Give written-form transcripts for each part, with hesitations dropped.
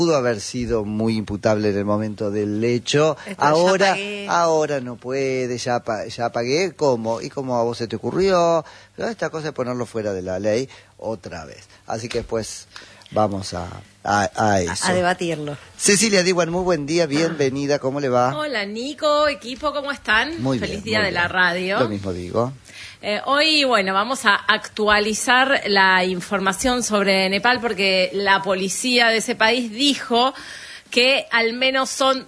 pudo haber sido muy imputable en el momento del hecho. Ahora no puede, ya pagué. ¿Cómo? ¿Y cómo a vos se te ocurrió? Esta cosa de ponerlo fuera de la ley otra vez. Así que pues vamos a eso. A debatirlo. Cecilia Diwan, muy buen día, bienvenida, ¿cómo le va? Hola Nico, equipo, ¿cómo están? Muy Feliz bien, día muy de bien. la radio. Lo mismo digo. Hoy, vamos a actualizar la información sobre Nepal porque la policía de ese país dijo que al menos son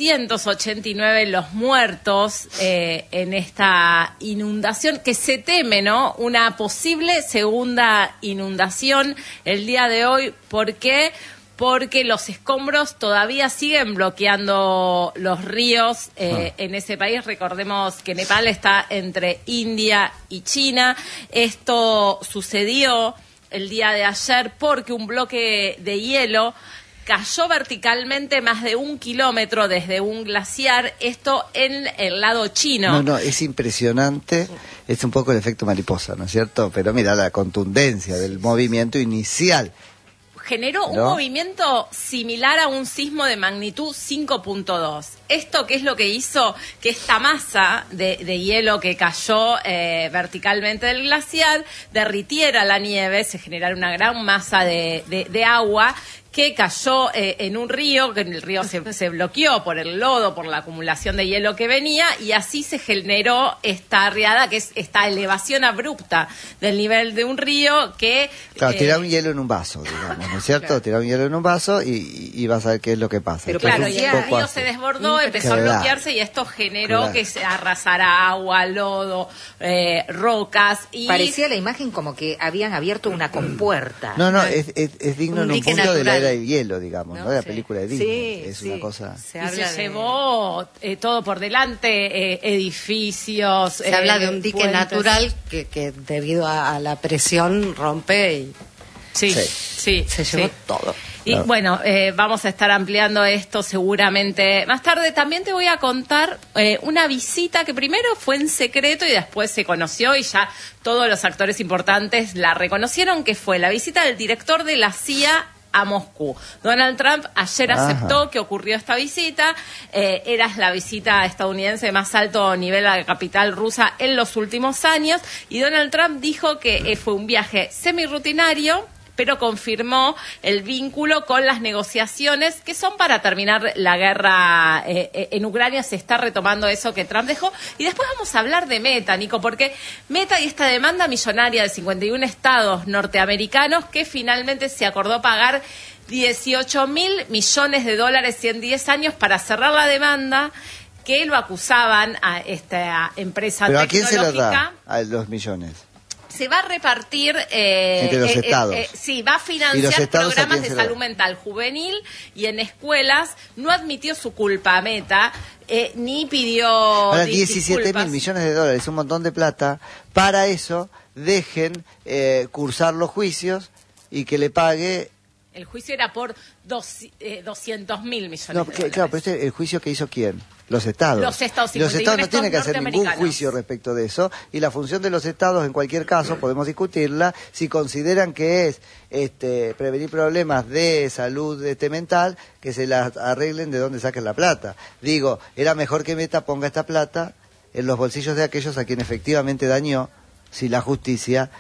289 los muertos en esta inundación, que se teme, ¿no?, una posible segunda inundación el día de hoy. ¿Por qué? Porque los escombros todavía siguen bloqueando los ríos en ese país. Recordemos que Nepal está entre India y China. Esto sucedió el día de ayer porque un bloque de hielo cayó verticalmente más de 1 kilómetro desde un glaciar, esto en el lado chino. No, es impresionante, es un poco el efecto mariposa, ¿no es cierto? Pero mira la contundencia del movimiento inicial. Generó un movimiento similar a un sismo de magnitud 5.2. ¿Esto qué es lo que hizo? Que esta masa de hielo que cayó verticalmente del glaciar derritiera la nieve, se generara una gran masa de agua que cayó en un río, que el río se bloqueó por el lodo, por la acumulación de hielo que venía, y así se generó esta riada, que es esta elevación abrupta del nivel de un río que... Claro, tirar un hielo en un vaso, digamos, ¿no es cierto? Claro. Tirar un hielo en un vaso y vas a ver qué es lo que pasa. Pero claro, y el río se desbordó, empezó a bloquearse y esto generó que se arrasara agua, lodo, rocas y... Parecía la imagen como que habían abierto una compuerta. No, es digno en un punto natural de la era del hielo, digamos, ¿no? De la película de Disney. Es una cosa... Se llevó todo por delante, edificios... Se habla de un dique puentes natural que debido a la presión rompe y... Sí. Se llevó todo. Y bueno, vamos a estar ampliando esto seguramente más tarde. También te voy a contar una visita que primero fue en secreto y después se conoció y ya todos los actores importantes la reconocieron, que fue la visita del director de la CIA a Moscú. Donald Trump ayer aceptó que ocurrió esta visita. Era la visita estadounidense de más alto nivel a la capital rusa en los últimos años. Y Donald Trump dijo que fue un viaje semirrutinario, pero confirmó el vínculo con las negociaciones que son para terminar la guerra en Ucrania. Se está retomando eso que Trump dejó. Y después vamos a hablar de Meta, Nico, porque Meta y esta demanda millonaria de 51 estados norteamericanos que finalmente se acordó pagar $18.000 millones en 10 años para cerrar la demanda, que lo acusaban a esta empresa ¿Pero tecnológica. a quién se los da a los millones? Se va a repartir entre los estados. Sí, va a financiar programas de salud mental juvenil y en escuelas. No admitió su culpa a Meta, ni pidió ahora, disculpas. $17.000 millones, un montón de plata. Para eso dejen cursar los juicios y que le pague. El juicio era por 200.000 millones No, de dólares. claro, pero el juicio que hizo ¿quién? Los estados. Los estados no tienen que hacer ningún juicio respecto de eso, y la función de los estados, en cualquier caso, podemos discutirla, si consideran que es prevenir problemas de salud mental, que se las arreglen de dónde saquen la plata. Digo, era mejor que Meta ponga esta plata en los bolsillos de aquellos a quien efectivamente dañó, si la justicia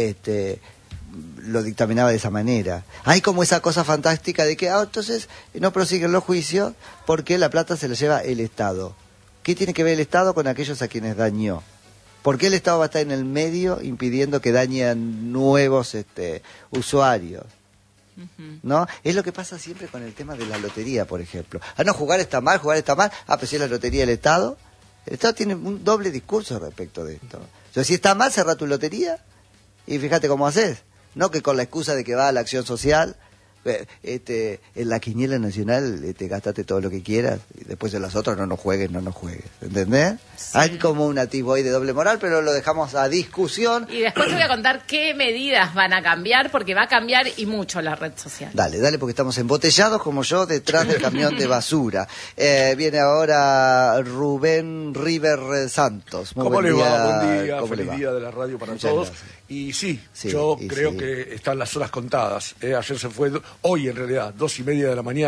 lo dictaminaba de esa manera. Hay como esa cosa fantástica de que entonces no prosiguen los juicios porque la plata se la lleva el Estado. ¿Qué tiene que ver el Estado con aquellos a quienes dañó? ¿Por qué el Estado va a estar en el medio impidiendo que dañen nuevos usuarios? ¿No? Es lo que pasa siempre con el tema de la lotería, por ejemplo. No, jugar está mal, pero si es la lotería del Estado. El Estado tiene un doble discurso respecto de esto. Entonces, si está mal, cerrá tu lotería y fíjate cómo haces. No que con la excusa de que va a la acción social, en la quiniela nacional gástate todo lo que quieras y después en las otras no nos juegues. ¿Entendés? Sí. Hay como un atisbo ahí de doble moral, pero lo dejamos a discusión. Y después te voy a contar qué medidas van a cambiar, porque va a cambiar y mucho la red social. Dale, porque estamos embotellados como yo detrás del camión de basura. Viene ahora Rubén River Santos. ¿Cómo le va? Buen día, feliz día de la radio para todos. Gracias. Y yo creo que están las horas contadas. Ayer se fue, hoy en realidad, 2:30 de la mañana.